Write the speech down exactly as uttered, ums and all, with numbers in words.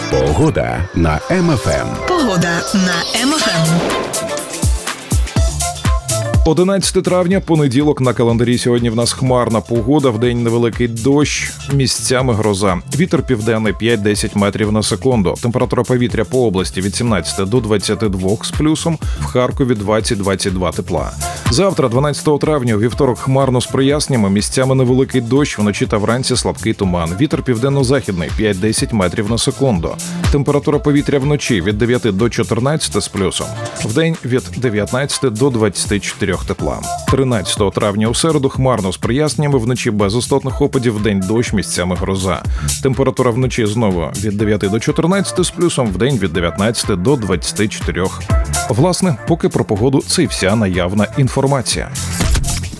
Погода на Ем Еф Ем. Погода на Ем Еф Ем. одинадцяте травня, понеділок на календарі. Сьогодні в нас хмарна погода, вдень невеликий дощ, місцями гроза. Вітер південний п'ять-десять метрів на секунду. Температура повітря по області від сімнадцяти до двадцяти двох з плюсом, в Харкові двадцять-двадцять два тепла. Завтра, дванадцятого травня, у вівторок хмарно з проясненнями, місцями невеликий дощ, вночі та вранці слабкий туман. Вітер південно-західний п'ять-десять метрів на секунду. Температура повітря вночі від дев'яти до чотирнадцяти з плюсом, вдень від дев'ятнадцяти до двадцяти чотирьох тепла. тринадцятого травня у середу хмарно з проясненнями, вночі без істотних опадів, вдень дощ, місцями гроза. Температура вночі знову від дев'яти до чотирнадцяти з плюсом, вдень від дев'ятнадцяти до двадцяти чотирьох. Власне, поки про погоду це і вся наявна інформація.